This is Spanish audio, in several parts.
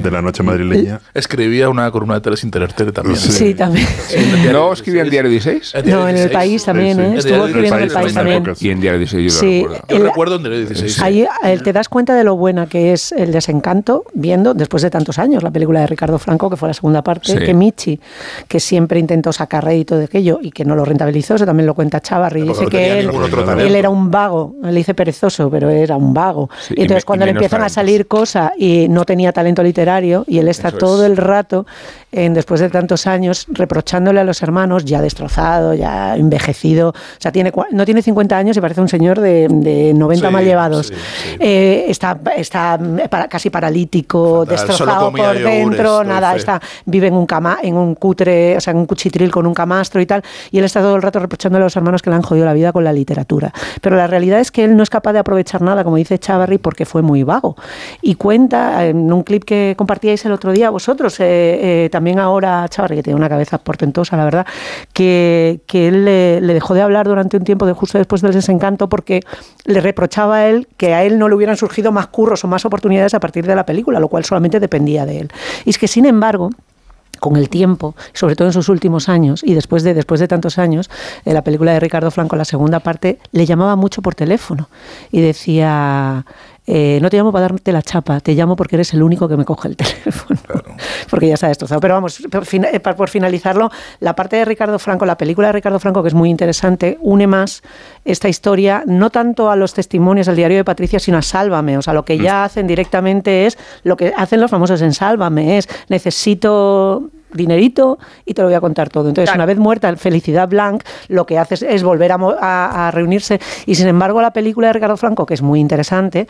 de la noche madrileña. Escribía una columna de Teles Intererte también. Sí, también. ¿No escribía en Diario 16? No, en El País también, ¿eh? Estuvo escribiendo en El País también. Y en Diario 16 yo lo recuerdo. Yo recuerdo en Diario 16. Ahí te das cuenta de lo buena que es El desencanto, viendo, después de tantos años, la película de Ricardo Franco, que fue la segunda parte, que Michi, que siempre intentó sacar rédito de aquello y que no lo rentabilizó, eso también lo cuenta Chávarri, dice que él era un vago, él dice perezoso, pero era un vago. Sí, y entonces cuando le empiezan a salir cosas y no tenía talento literario, y él está todo el rato, después de tantos años, reprochándole a los hermanos, ya destrozado, ya envejecido, o sea, no tiene 50 años y parece un señor de 90 mal llevados. Está casi paralítico, destrozado por dentro, vive en un cutre, o sea, en un cuchitril con un camastro y tal, y él está todo el rato reprochándole a los hermanos que le han jodido la vida con la literatura. Pero la realidad es que él no es capaz de aprovechar nada, como dice Chávarri, porque fue muy vago. Y cuenta, en un clip que compartíais el otro día vosotros, también ahora Chávarri, que tiene una cabeza portentosa, la verdad, que él le dejó de hablar durante un tiempo, justo después del desencanto, porque le reprochaba a él que a él no le hubieran surgido más curros o más oportunidades a partir de la película, lo cual solamente dependía de él. Y es que, sin embargo, con el tiempo, sobre todo en sus últimos años, y después de tantos años, la película de Ricardo Franco, la segunda parte, le llamaba mucho por teléfono y decía: no te llamo para darte la chapa, te llamo porque eres el único que me coge el teléfono. Claro. Porque ya se ha destrozado. Pero vamos, por finalizarlo, la parte de Ricardo Franco, la película de Ricardo Franco, que es muy interesante, une más esta historia, no tanto a los testimonios del diario de Patricia, sino a Sálvame. O sea, lo que ya hacen directamente es lo que hacen los famosos en Sálvame, es necesito dinerito y te lo voy a contar todo. Entonces, una vez muerta Felicidad Blanc, lo que hace es volver a reunirse, y sin embargo la película de Ricardo Franco, que es muy interesante,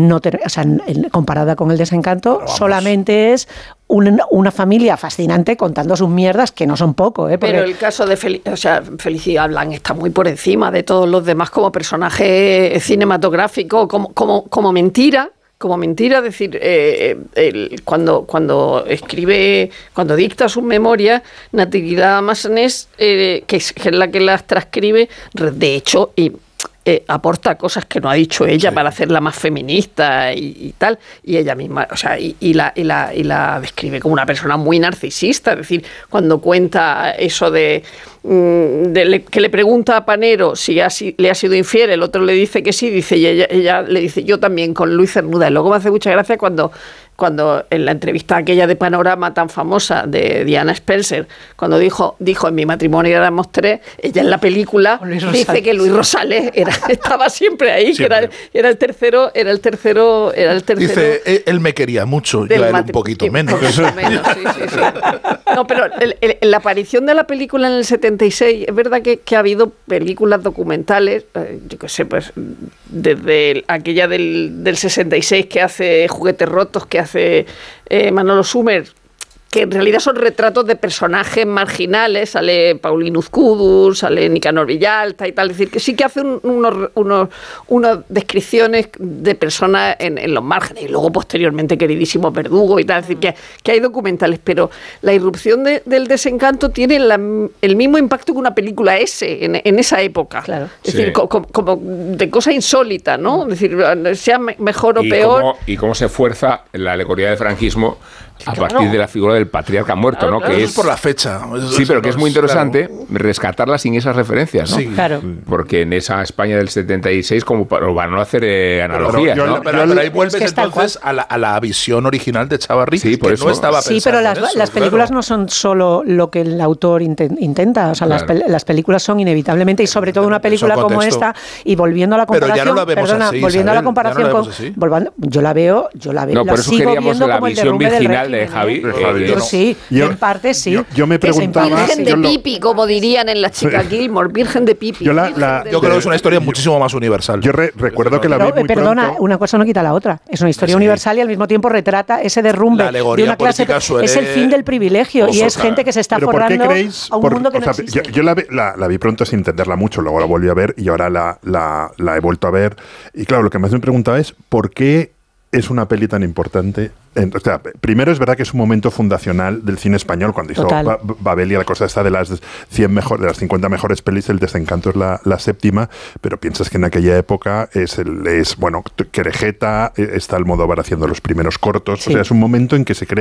comparada con El desencanto, solamente es una familia fascinante contando sus mierdas, que no son poco, ¿eh? Pero el caso de Felicidad Blanc está muy por encima de todos los demás como personaje cinematográfico, como mentira. Como mentira, es decir, cuando dicta sus memorias, Natividad Massanés, que es la que las transcribe, de hecho, aporta cosas que no ha dicho ella para hacerla más feminista y tal, y ella misma, o sea, y la describe como una persona muy narcisista. Es decir, cuando cuenta eso que le pregunta a Panero si le ha sido infiel, el otro le dice que sí, dice, y ella le dice: yo también, con Luis Cernuda. Y luego me hace mucha gracia cuando en la entrevista aquella de Panorama tan famosa de Diana Spencer, cuando dijo en mi matrimonio éramos 3, ella en la película dice que Luis Rosales estaba siempre ahí, siempre. Que era el tercero. Dice, él me quería mucho, yo era un poquito menos. Sí. No, pero la aparición de la película en el 76, es verdad que ha habido películas documentales, yo qué sé, pues desde aquella del 66 que hace Juguetes Rotos, que hace Manolo Sumer, que en realidad son retratos de personajes marginales. Sale Paulino Uzcudur, sale Nicanor Villalta y tal. Es decir, que sí que hace unas descripciones de personas en los márgenes. Y luego, posteriormente, queridísimo Verdugo y tal. Es decir, que hay documentales. Pero la irrupción del desencanto tiene el mismo impacto que una película en esa época. Claro. Es decir, como de cosa insólita, ¿no? Es decir, sea mejor o peor. Y cómo se fuerza la alegoría del franquismo a partir de la figura del patriarca muerto, ¿no? Que es por la fecha. Sí, pero que es muy interesante rescatarla sin esas referencias, ¿no? Sí, claro. Porque en esa España del 76, como para no hacer analogías, ¿no? Pero ahí vuelves entonces a la visión original de Chávarri, sí, por que eso. No estaba pensando. Sí, pero las películas no son solo lo que el autor intenta. O sea, las películas son inevitablemente, y sobre todo una película como esta, y volviendo a la comparación, pero ya no la vemos así, volviendo a la comparación con... Yo la veo, no, por eso queríamos la visión virginal de Javi. Sí, en parte sí. Yo me preguntaba... Virgen de pipi, como dirían en La chica Gilmore, virgen de pipi. Yo creo que es una historia muchísimo más universal. Yo recuerdo que la vi muy perdona, pronto. Una cosa no quita la otra. Es una historia universal y al mismo tiempo retrata ese derrumbe de una clase. Es el fin del privilegio y es gente que se está forrando a un mundo que no existe. Yo la vi pronto sin entenderla mucho, luego la volví a ver y ahora la he vuelto a ver. Y claro, lo que más me preguntaba es ¿por qué es una peli tan importante? O sea, primero es verdad que es un momento fundacional del cine español, cuando hizo Babel y la cosa esta de las 50 mejores pelis, El desencanto es la séptima, pero piensas que en aquella época es Querejeta, está Almodóvar haciendo los primeros cortos, o sea, es un momento en que se crea